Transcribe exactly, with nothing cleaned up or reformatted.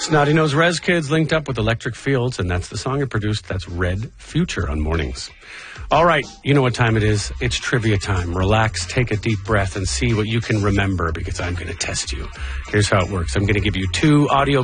Snotty Nose Rez Kids linked up with Electric Fields, and that's the song it produced. That's Red Future on Mornings. All right, you know what time it is. It's trivia time. Relax, take a deep breath, and see what you can remember, because I'm going to test you. Here's how it works. I'm going to give you two audio